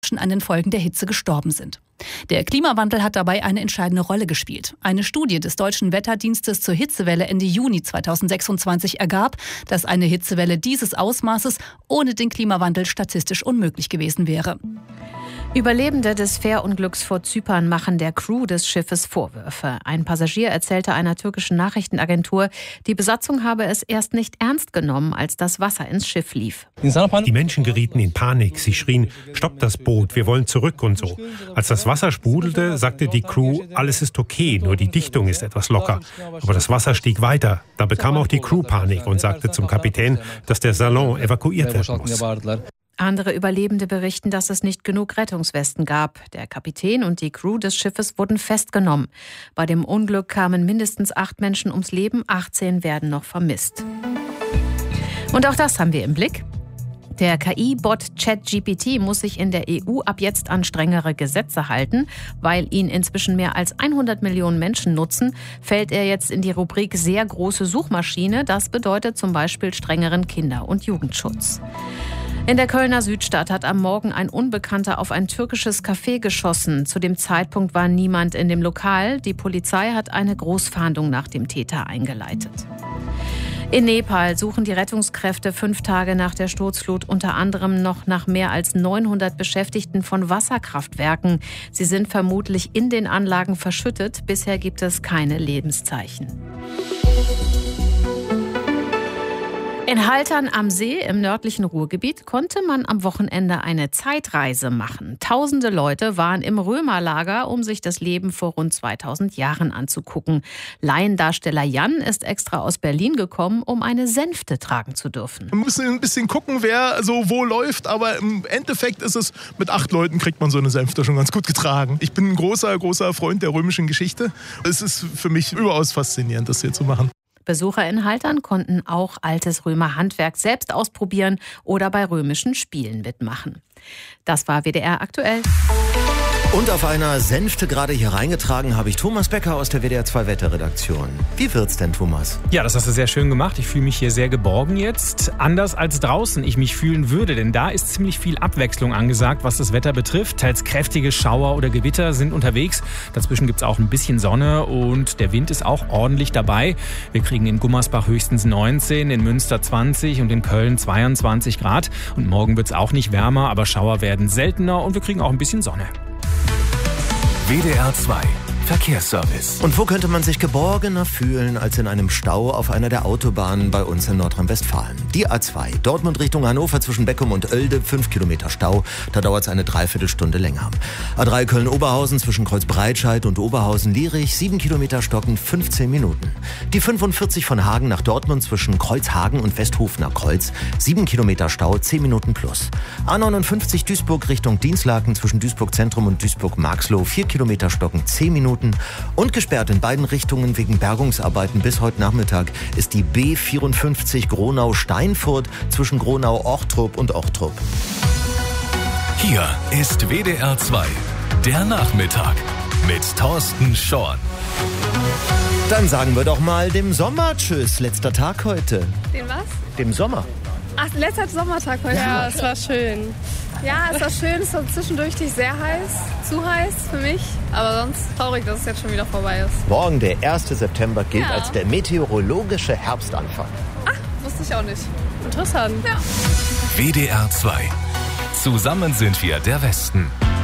an den Folgen der Hitze gestorben sind. Der Klimawandel hat dabei eine entscheidende Rolle gespielt. Eine Studie des Deutschen Wetterdienstes zur Hitzewelle Ende Juni 2026 ergab, dass eine Hitzewelle dieses Ausmaßes ohne den Klimawandel statistisch unmöglich gewesen wäre. Überlebende des Fährunglücks vor Zypern machen der Crew des Schiffes Vorwürfe. Ein Passagier erzählte einer türkischen Nachrichtenagentur, die Besatzung habe es erst nicht ernst genommen, als das Wasser ins Schiff lief. Die Menschen gerieten in Panik. Sie schrien, stopp das Boot, wir wollen zurück und so. Als das Wasser sprudelte, sagte die Crew, alles ist okay, nur die Dichtung ist etwas locker. Aber das Wasser stieg weiter. Da bekam auch die Crew Panik und sagte zum Kapitän, dass der Salon evakuiert werden muss. Andere Überlebende berichten, dass es nicht genug Rettungswesten gab. Der Kapitän und die Crew des Schiffes wurden festgenommen. Bei dem Unglück kamen mindestens 8 Menschen ums Leben, 18 werden noch vermisst. Und auch das haben wir im Blick. Der KI-Bot ChatGPT muss sich in der EU ab jetzt an strengere Gesetze halten. Weil ihn inzwischen mehr als 100 Millionen Menschen nutzen, fällt er jetzt in die Rubrik sehr große Suchmaschine. Das bedeutet zum Beispiel strengeren Kinder- und Jugendschutz. In der Kölner Südstadt hat am Morgen ein Unbekannter auf ein türkisches Café geschossen. Zu dem Zeitpunkt war niemand in dem Lokal. Die Polizei hat eine Großfahndung nach dem Täter eingeleitet. In Nepal suchen die Rettungskräfte 5 Tage nach der Sturzflut unter anderem noch nach mehr als 900 Beschäftigten von Wasserkraftwerken. Sie sind vermutlich in den Anlagen verschüttet. Bisher gibt es keine Lebenszeichen. In Haltern am See im nördlichen Ruhrgebiet konnte man am Wochenende eine Zeitreise machen. Tausende Leute waren im Römerlager, um sich das Leben vor rund 2000 Jahren anzugucken. Laiendarsteller Jan ist extra aus Berlin gekommen, um eine Sänfte tragen zu dürfen. Wir müssen ein bisschen gucken, wer so wo läuft, aber im Endeffekt ist es, mit 8 Leuten kriegt man so eine Sänfte schon ganz gut getragen. Ich bin ein großer Freund der römischen Geschichte. Es ist für mich überaus faszinierend, das hier zu machen. Besucher in Haltern konnten auch altes Römerhandwerk selbst ausprobieren oder bei römischen Spielen mitmachen. Das war WDR aktuell. Und auf einer Sänfte gerade hier reingetragen habe ich Thomas Becker aus der WDR 2 Wetterredaktion. Wie wird's denn, Thomas? Ja, das hast du sehr schön gemacht. Ich fühle mich hier sehr geborgen jetzt. Anders als draußen ich mich fühlen würde, denn da ist ziemlich viel Abwechslung angesagt, was das Wetter betrifft. Teils kräftige Schauer oder Gewitter sind unterwegs. Dazwischen gibt's auch ein bisschen Sonne und der Wind ist auch ordentlich dabei. Wir kriegen in Gummersbach höchstens 19, in Münster 20 und in Köln 22 Grad. Und morgen wird's auch nicht wärmer, aber Schauer werden seltener und wir kriegen auch ein bisschen Sonne. WDR 2 Verkehrsservice. Und wo könnte man sich geborgener fühlen als in einem Stau auf einer der Autobahnen bei uns in Nordrhein-Westfalen? Die A2, Dortmund Richtung Hannover zwischen Beckum und Oelde, 5 Kilometer Stau. Da dauert es eine Dreiviertelstunde länger. A3 Köln-Oberhausen zwischen Kreuzbreitscheid und Oberhausen-Lierich, 7 Kilometer Stocken, 15 Minuten. Die 45 von Hagen nach Dortmund zwischen Kreuzhagen und Westhofener Kreuz, 7 Kilometer Stau, 10 Minuten plus. A59 Duisburg Richtung Dinslaken zwischen Duisburg Zentrum und Duisburg-Marxloh, 4 Kilometer Stocken, 10 Minuten. Und gesperrt in beiden Richtungen wegen Bergungsarbeiten bis heute Nachmittag ist die B54 Gronau-Steinfurt zwischen Gronau-Orchtrup und Orchtrup. Hier ist WDR 2, der Nachmittag mit Thorsten Schorn. Dann sagen wir doch mal dem Sommer Tschüss. Letzter Tag heute. Den was? Dem Sommer. Ach, letzter Sommertag heute. Ja, es war schön. Ja, es war schön, es war zwischendurch nicht sehr heiß, zu heiß für mich, aber sonst traurig, dass es jetzt schon wieder vorbei ist. Morgen, der 1. September, gilt als der meteorologische Herbstanfang. Ach, wusste ich auch nicht. Interessant. Ja. WDR 2. Zusammen sind wir der Westen.